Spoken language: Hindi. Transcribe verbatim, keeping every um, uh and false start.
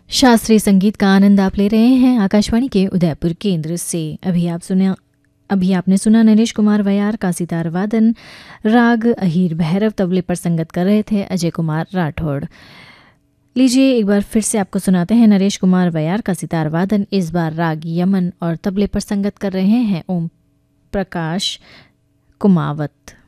शास्त्रीय संगीत का आनंद आप ले रहे हैं आकाशवाणी के उदयपुर केंद्र से। अभी आप सुना अभी आपने सुना नरेश कुमार वयार का सितार वादन, राग अहीर भैरव तबले पर संगत कर रहे थे अजय कुमार राठौड़। लीजिए एक बार फिर से आपको सुनाते हैं नरेश कुमार वयार का सितार वादन, इस बार राग यमन और तबले पर संगत कर रहे हैं ओम प्रकाश कुमावत।